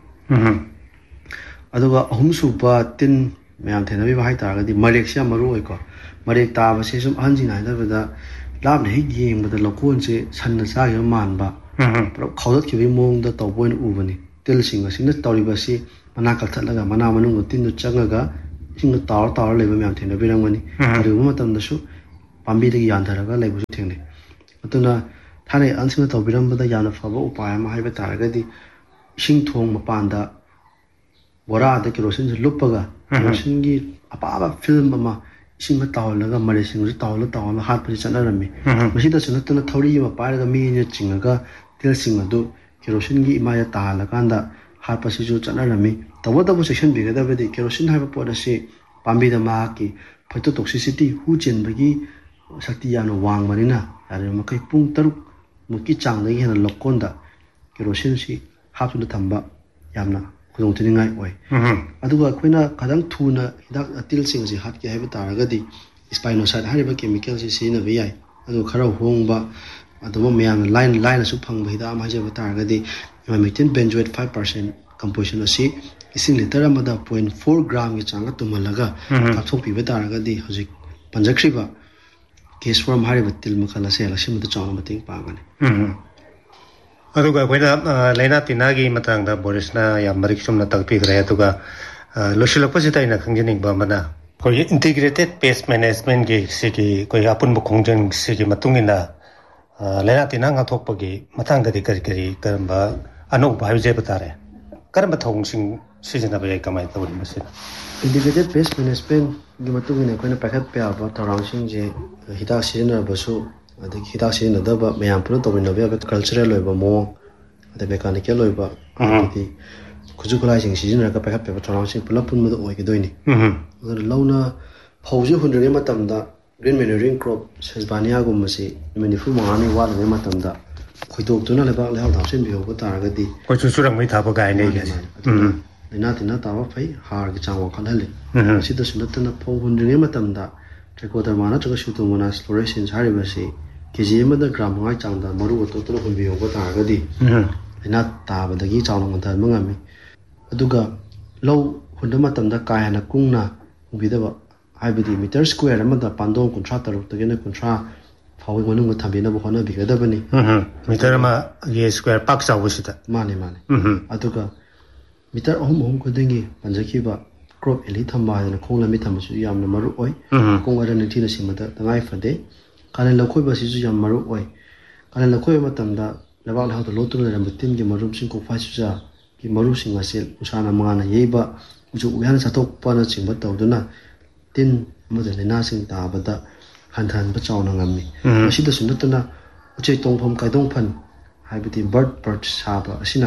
ꯑꯗꯨꯒ ꯑꯍꯨꯝꯁꯨꯕ ꯇꯤꯟ ꯃꯌꯥꯝ ꯊꯦꯡꯅꯕꯤꯕ ꯍꯥꯏꯇꯥꯔꯒꯗꯤ ꯃꯔꯦꯛꯁꯤ ꯌꯥꯝ ꯃꯔꯨ ꯑꯣꯏꯀꯣ ꯃꯔꯦꯛ ꯇꯥꯕꯁꯤ ꯁꯨꯝ ꯑꯍꯟꯁꯤꯡꯅ ꯍꯥꯏꯅꯕꯗ ꯂꯥꯞꯅ ꯍꯦꯛ ꯌꯦꯡꯕꯗ ꯂꯧꯀꯣꯟꯁꯦ ꯁꯟꯅ ꯆꯥꯈꯤꯕ ꯃꯥꯟꯕ ꯄꯨꯂꯞ ꯈꯥꯎꯗꯠꯈꯤꯕꯒꯤ ꯃꯑꯣꯡꯗ ꯇꯧꯕ ꯑꯣꯏꯅ ꯎꯕꯅꯤ ꯇꯤꯜꯁꯤꯡ ꯑꯁꯤꯅ ꯇꯧꯔꯤꯕꯁꯤ ꯃꯅꯥ ꯀꯛꯊꯠꯂꯒ ꯃꯅꯥ ꯃꯅꯨꯡꯗ ꯇꯤꯟꯗꯨ ꯆꯪꯉꯒ ising tar tar leba myam thengna birangmani adu matam da su pambi de yan tharaga lebu su thengne atuna thane ansing to birambada yana faba upaya ma haiba taragadi ising thong mapanda bora da kerosene se lupaga kerosene gi apa film ma ising ma tawlaga mare sing ru tawla tawla hat pa chana rami masi da sunatna thori ma paraga mi ne chingaga tel sing adu kerosene gi imaya tala kanda hat pa si ju chana rami tawa tawa section bi ga da be kerosene haiba poda se pambi da ma ki photo toxicity hu chen bagi sakti yana wang marina are ma kai pung taruk muki chang da hena lokonda kerosene si hapsu da thamba yamna khudong tiningai oi aduga khoina kadang thuna hidak atil sing si hat ke haiba taragadi spinoside hariba chemical si sina be yai adu khara hongba adu myam line line su phang bhida ma je taragadi imamectin benzoate five percent composition asi ising liter amada zero point four gram ki changa tumalaga kapthok pi betaragadi hojik panjakriba case form hariba til makhala se lasim da chawna mating pangani aduga koina laina tinagi matangda borisna ya marik sumna takpi gre aduga loshilakpa sitaina khangjening ba mana koi integrated pest management ge sigi koi apun bu khongjang sigi matungina laina tinanga thokpagi matangda de kari kari karamba anok bhai je batare karamba thongsing sijana ba kamai tawri masina integrated pest management gi matungina koina pakhat pe aba tarangsing je hita sijana basu adi hita sijana da ba mayam pura tawina be ba cultural loiba mo adi mechanical loiba adi kuju kulai sing sijana ka pakhat pe tarangsing pulapun mu oi gi doini adu launa phauji hundre matamda green manuring crop sesbania gumasi manifu mangani wa le matamda khoidok tuna leba le hal thausen bi hoba taragadi koi chu surang mai thaba gai nei ge ina tina tawa phai har gi changwa khalhali sida sunatna phau hundre matamda trichoderma chaga pseudomonas fluorescens haribasi kg ma da gram ngai changda maru to to hun bi hoba taragadi ina taba dagi chawna ngal mangami aduga low hunda matamda kaina kungna ubidaba haibidi meter square amada pandong contract ru to gena contract fawi manung ma thambina bo hona bigada bani meter ma ye square pak sawusita mani mani aduga meter ohum ohum ko dengi panjaki ba crop eli thamba na khongla mi thamsu yamna maru oi kongara ni thina simada tangai fade kalen lakhoi ba si ju yam maru oi kalen lakhoi matamda labal ha to lotu na ramtin gi marum sing ko fa su ja ki maru sing asel usana mangana yeba ju uyan satok pa na chingba tawduna tin model na sing ta bada hantan ba chawna ngammi asida sunatna uchei tongphom kaidong phan haibiti bird bird saba asina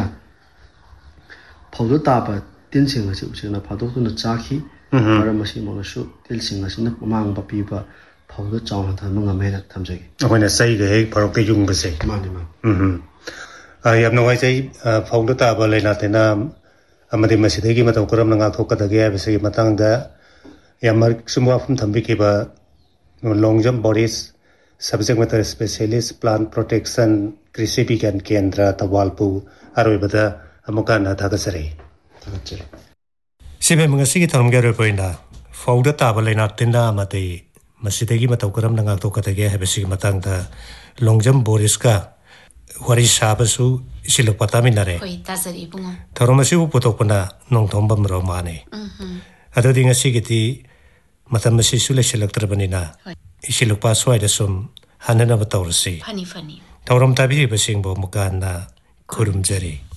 phawdo ta ba tin sing asi uchena phadok tu na chakhi paramasi monasu til sing asina mang ba pi ba phawdo chawna than ngame na thamjagi akoina sai ge hek parok ke jung ba se mani ma mhm ayam no wai sai phawdo ta ba leina tena amadi masidegi mataw koram nga thokka da ge ba se matang da yamar sumwa phum thambi ke ba longjam boris subject matter specialist plant protection krishi bigan kendra tawalpu aroi bada amukana thagasare thagachare sibe mangasi ki thamgare poina fauda tabalaina tinda amate masidegi mataw karam nga thokka da ge habisi matang da longjam boris ka wari sabasu silok pataminare koi tasari bunga tharomasi bu potokna nongthombam romane adodi ngasi giti matam masi sule selektrabanina isilok pa swai da sum hanana batawrasi fani fani tawram tabi basing bo mukana kurumjari